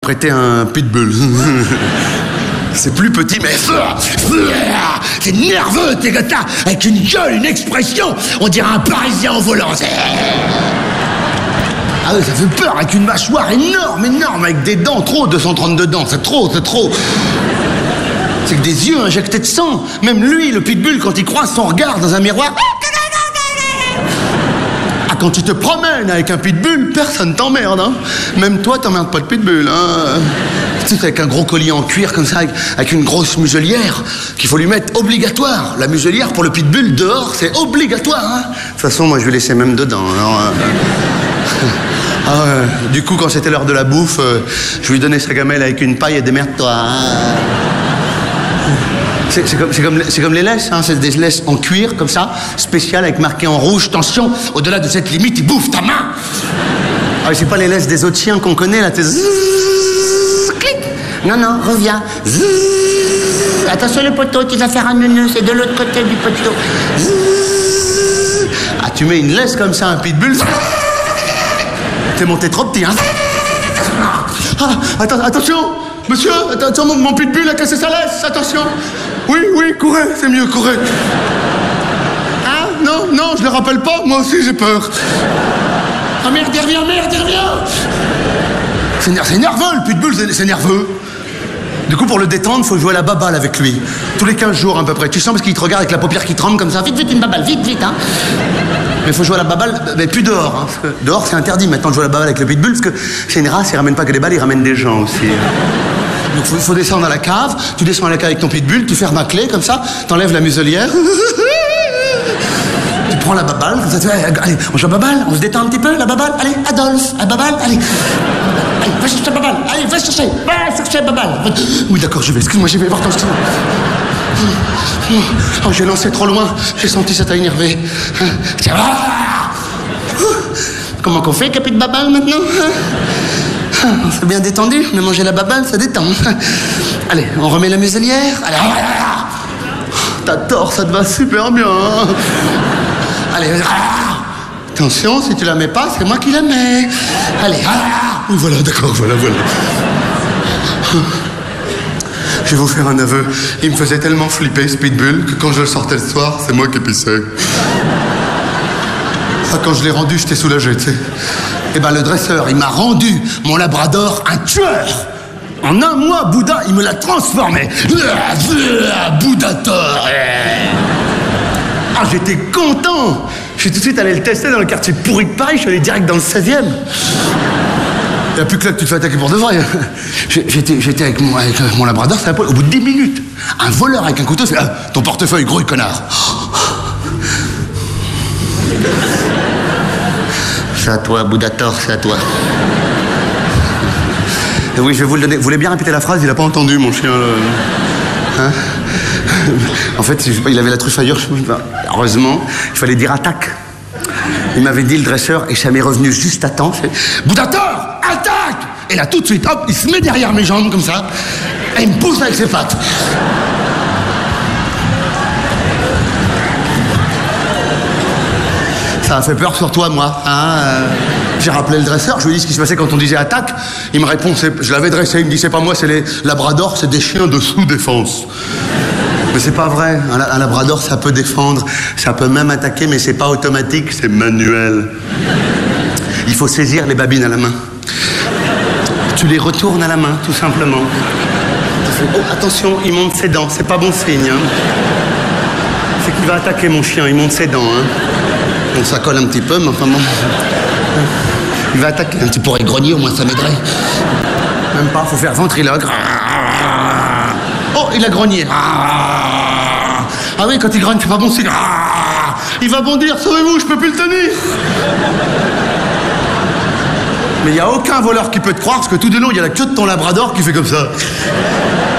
prêté un pitbull. C'est plus petit, mais c'est nerveux, tes gars, avec une gueule, une expression. On dirait un Parisien au volant. Ah oui, ça fait peur, avec une mâchoire énorme, avec des dents, 232 dents, c'est trop. C'est que des yeux injectés de sang. Même lui, le pitbull, quand il croise son regard dans un miroir... Ah, quand tu te promènes avec un pitbull, personne t'emmerde, hein. Même toi, t'emmerdes pas de pitbull, hein. Tu sais, avec un gros collier en cuir comme ça, avec une grosse muselière, qu'il faut lui mettre obligatoire. La muselière pour le pitbull, dehors, c'est obligatoire, hein. De toute façon, moi, je vais laisser même dedans, alors... du coup, quand c'était l'heure de la bouffe, je lui donnais sa gamelle avec une paille et démerde-toi, hein. C'est comme les laisses, hein. C'est des laisses en cuir, comme ça, spéciales, avec marqué en rouge, attention, au-delà de cette limite, il bouffe ta main. Ah, c'est pas les laisses des autres chiens qu'on connaît, là, t'es... Clic. Non, reviens. Attention le poteau, tu vas faire un neuneu, c'est de l'autre côté du poteau. Ah, tu mets une laisse comme ça, un pitbull. T'es monté trop petit, hein. Ah, attention, monsieur, attention, mon pitbull a cassé sa laisse, attention. Oui, courez, c'est mieux, courez. Hein? Non, je le rappelle pas, moi aussi j'ai peur. Ah merde, il revient. C'est nerveux, le pitbull, c'est nerveux. Du coup, pour le détendre, faut jouer à la baballe avec lui. Tous les 15 jours, à peu près. Tu sens parce qu'il te regarde avec la paupière qui tremble comme ça. Vite, une baballe, vite, hein. Mais il faut jouer à la baballe, mais plus dehors, hein. Parce que dehors, c'est interdit maintenant de jouer à la baballe avec le pitbull, parce que c'est une race, il ramène pas que des balles, il ramène des gens aussi. Donc il faut descendre à la cave, tu descends à la cave avec ton pitbull, tu fermes la clé comme ça, t'enlèves la muselière, tu prends la baballe, comme ça tu fais, allez, on joue à baballe, on se détend un petit peu, la baballe, allez, Adolphe, à baballe, allez, va chercher la baballe, allez, va chercher la baballe. Oui d'accord, je vais, excuse-moi, je vais voir ton style. Oh, j'ai lancé trop loin, j'ai senti ça t'a énervé. Comment qu'on fait, capi de baballe maintenant? On s'est bien détendu, on a mangé la baballe, ça détend. Allez, on remet la muselière. Allez, t'as tort, ça te va super bien. Allez, attention, si tu la mets pas, c'est moi qui la mets. Allez, voilà, d'accord, voilà. Je vais vous faire un aveu. Il me faisait tellement flipper, ce pitbull, que quand je le sortais le soir, c'est moi qui pissais. Ah, quand je l'ai rendu, j'étais soulagé, tu sais. Eh ben, le dresseur, il m'a rendu mon labrador un tueur. En un mois, Bouddha, il me l'a transformé. Bouddhator. Ah, j'étais content. Je suis tout de suite allé le tester dans le quartier pourri de Paris. Je suis allé direct dans le 16e. Il n'y a plus que là que tu te fais attaquer pour de vrai. J'étais avec mon labrador, c'est un peu... Au bout de 10 minutes, un voleur avec un couteau, c'est... ton portefeuille, gros connard. C'est à toi, Bouddhator, c'est à toi. Et oui, je vais vous le donner. Vous voulez bien répéter la phrase? Il n'a pas entendu, mon chien. Hein? En fait, il avait la truffe ailleurs. Heureusement, il fallait dire attaque. Il m'avait dit, le dresseur, et ça m'est revenu juste à temps. Bouddhator, attaque! Et là, tout de suite, hop, il se met derrière mes jambes, comme ça, et il me pousse avec ses pattes. Ça a fait peur sur toi, moi. Hein, j'ai rappelé le dresseur, je lui ai dit ce qui se passait quand on disait attaque. Il me répond, je l'avais dressé, il me dit, c'est pas moi, c'est les labradors, c'est des chiens de sous-défense. Mais c'est pas vrai, un labrador, ça peut défendre, ça peut même attaquer, mais c'est pas automatique, c'est manuel. Il faut saisir les babines à la main. Tu les retournes à la main, tout simplement. Oh, attention, il monte ses dents, c'est pas bon signe. Hein. C'est qu'il va attaquer mon chien, il monte ses dents. Hein. Donc ça colle un petit peu, mais enfin bon. Il va attaquer. Tu pourrais grogner, au moins ça m'aiderait. Même pas, faut faire ventriloque. Oh, il a grogné. Ah oui, quand il grogne, c'est pas bon signe. Il va bondir, sauvez-vous, je peux plus le tenir. Mais il n'y a aucun voleur qui peut te croire, parce que tout de long, il y a la queue de ton labrador qui fait comme ça.